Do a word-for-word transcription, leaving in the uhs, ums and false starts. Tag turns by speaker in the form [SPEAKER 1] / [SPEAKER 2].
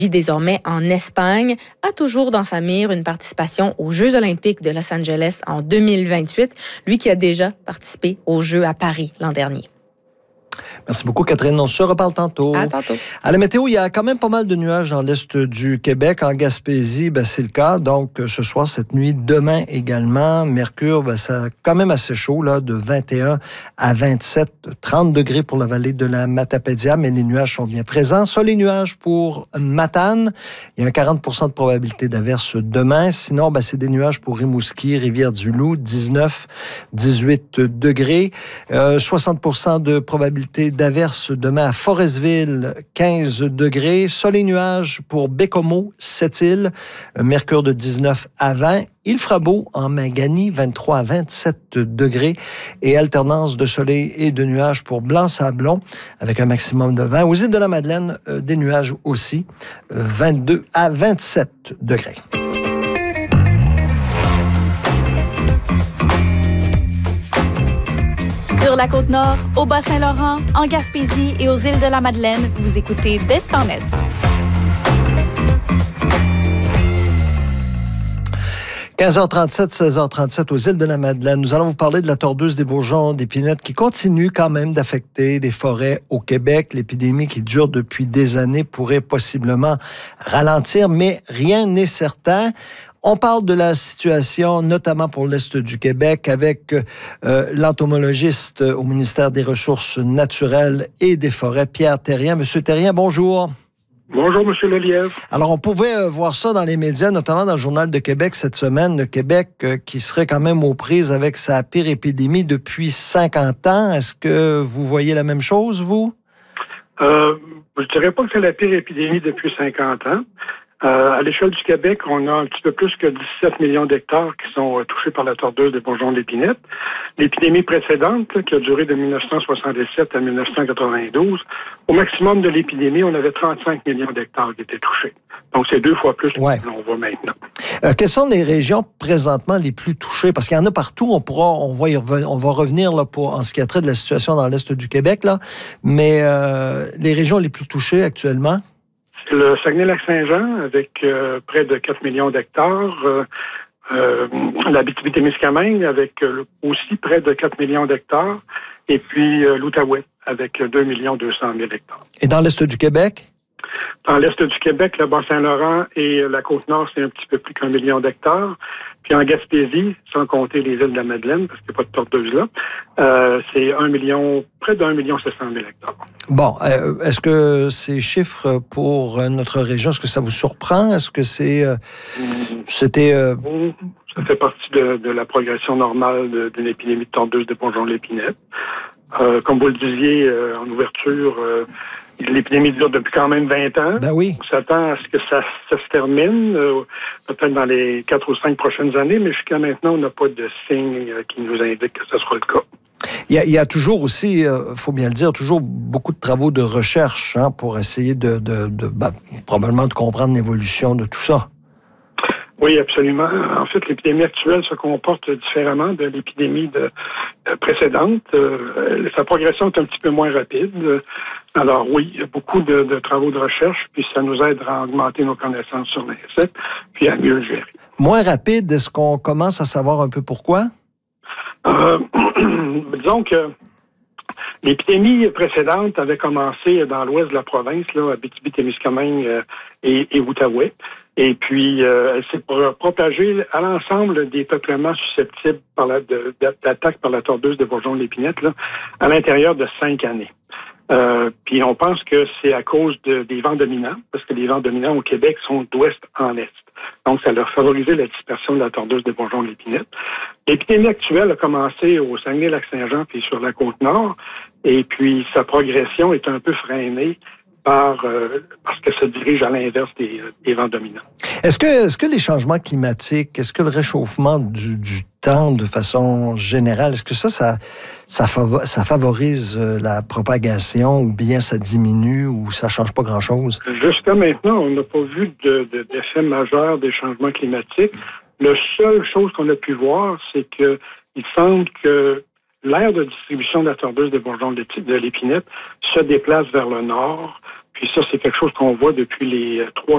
[SPEAKER 1] vit désormais en Espagne, a toujours dans sa mire une participation aux Jeux olympiques de Los Angeles en deux mille vingt-huit, lui qui a déjà participé aux Jeux à Paris l'an dernier.
[SPEAKER 2] Merci beaucoup, Catherine. On se reparle tantôt.
[SPEAKER 1] À tantôt.
[SPEAKER 2] À la météo, il y a quand même pas mal de nuages dans l'est du Québec. En Gaspésie, ben, c'est le cas. Donc, ce soir, cette nuit, demain également. Mercure, ben, ça quand même assez chaud, là, de vingt et un à vingt-sept, trente degrés pour la vallée de la Matapédia, mais les nuages sont bien présents. Sol et nuages pour Matane. Il y a un quarante pour cent de probabilité d'averse demain. Sinon, ben, c'est des nuages pour Rimouski, Rivière-du-Loup, dix-neuf, dix-huit degrés. Euh, soixante pour cent de probabilité d'averse demain à Forestville, quinze degrés. Sol et nuages pour Bécomo, Sept-Îles, mercure de dix-neuf à vingt. Il fera beau en Magani, vingt-trois à vingt-sept degrés. Et alternance de soleil et de nuages pour Blanc-Sablon, avec un maximum de vingt. Aux îles de la Madeleine, euh, des nuages aussi, vingt-deux à vingt-sept degrés.
[SPEAKER 3] Sur la Côte-Nord, au Bas-Saint-Laurent, en Gaspésie et aux îles de la Madeleine, vous écoutez d'Est en Est.
[SPEAKER 2] quinze heures trente-sept, seize heures trente-sept aux îles de la Madeleine. Nous allons vous parler de la tordeuse des bourgeons d'épinette qui continue quand même d'affecter les forêts au Québec. L'épidémie qui dure depuis des années pourrait possiblement ralentir, mais rien n'est certain. On parle de la situation, notamment pour l'Est du Québec, avec euh, l'entomologiste au ministère des Ressources naturelles et des Forêts, Pierre Therrien. Monsieur Therrien, bonjour.
[SPEAKER 4] Bonjour, M. Lelièvre.
[SPEAKER 2] Alors, on pouvait voir ça dans les médias, notamment dans le Journal de Québec cette semaine. Le Québec euh, qui serait quand même aux prises avec sa pire épidémie depuis cinquante ans. Est-ce que vous voyez la même chose, vous?
[SPEAKER 4] Euh, je ne dirais pas que c'est la pire épidémie depuis cinquante ans. Euh, à l'échelle du Québec, on a un petit peu plus que dix-sept millions d'hectares qui sont euh, touchés par la tordeuse des bourgeons d'épinette. L'épidémie précédente, là, qui a duré de mille neuf cent soixante-dix-sept à mille neuf cent quatre-vingt-douze, au maximum de l'épidémie, on avait trente-cinq millions d'hectares qui étaient touchés. Donc, c'est deux fois plus
[SPEAKER 2] ouais.
[SPEAKER 4] que l'on voit maintenant.
[SPEAKER 2] Euh, quelles sont les régions présentement les plus touchées? Parce qu'il y en a partout. On pourra, on va, y reven- on va revenir là, pour, en ce qui a trait de la situation dans l'Est du Québec, là. Mais euh, les régions les plus touchées actuellement?
[SPEAKER 4] Le Saguenay-Lac-Saint-Jean, avec euh, près de quatre millions d'hectares. Euh, euh, l'Abitibi-Témiscamingue, avec euh, aussi près de quatre millions d'hectares. Et puis euh, l'Outaouais, avec deux millions deux cent mille hectares.
[SPEAKER 2] Et dans l'Est du Québec?
[SPEAKER 4] Dans l'Est du Québec, le Bas-Saint-Laurent et la Côte-Nord, c'est un petit peu plus qu'un million d'hectares. Puis en Gaspésie, sans compter les îles de la Madeleine, parce qu'il n'y a pas de tordeuse là, euh, c'est un million, près d'un million sept cent mille hectares.
[SPEAKER 2] Bon, euh, est-ce que ces chiffres pour notre région, est-ce que ça vous surprend? Est-ce que c'est, euh, c'était... Euh...
[SPEAKER 4] Ça fait partie de, de la progression normale de, d'une épidémie de tordeuse des bourgeons de l'épinette. Euh, comme vous le disiez euh, en ouverture, euh, l'épidémie dure depuis quand même vingt ans.
[SPEAKER 2] Ben oui.
[SPEAKER 4] On s'attend à ce que ça, ça se termine, euh, peut-être dans les quatre ou cinq prochaines années, mais jusqu'à maintenant, on n'a pas de signes euh, qui nous indiquent que ce sera le cas.
[SPEAKER 2] Il y a, il y a toujours aussi, il euh, faut bien le dire, toujours beaucoup de travaux de recherche hein, pour essayer de, de, de ben, probablement de comprendre l'évolution de tout ça.
[SPEAKER 4] Oui, absolument. En fait, l'épidémie actuelle se comporte différemment de l'épidémie de, euh, précédente. Euh, sa progression est un petit peu moins rapide. Alors oui, il y a beaucoup de, de travaux de recherche, puis ça nous aide à augmenter nos connaissances sur l'insecte, puis à mieux le gérer.
[SPEAKER 2] Moins rapide, est-ce qu'on commence à savoir un peu pourquoi?
[SPEAKER 4] Euh, disons que l'épidémie précédente avait commencé dans l'ouest de la province, là, à Abitibi-Témiscamingue euh, et, et Outaouais. Et puis, euh, elle s'est propagée à l'ensemble des peuplements susceptibles par la, de, d'attaque par la tordeuse des bourgeons de l'épinette là, à l'intérieur de cinq années. Euh, puis on pense que c'est à cause de, des vents dominants, parce que les vents dominants au Québec sont d'ouest en est. Donc, ça leur favorisé la dispersion de la tordeuse des bourgeons de l'épinette. L'épidémie actuelle a commencé au Saguenay-Lac-Saint-Jean puis sur la Côte-Nord, et puis sa progression est un peu freinée par euh, parce qu'elle se dirige à l'inverse des, des vents dominants.
[SPEAKER 2] Est-ce que, est-ce que les changements climatiques, est-ce que le réchauffement du, du temps de façon générale, est-ce que ça, ça, ça, favor, ça favorise la propagation ou bien ça diminue ou ça change pas grand-chose?
[SPEAKER 4] Jusqu'à maintenant, on n'a pas vu de, de, d'effet majeur des changements climatiques. La seule chose qu'on a pu voir, c'est que il semble que l'aire de distribution de la tordeuse des bourgeons de l'épinette se déplace vers le nord. Puis ça, c'est quelque chose qu'on voit depuis les trois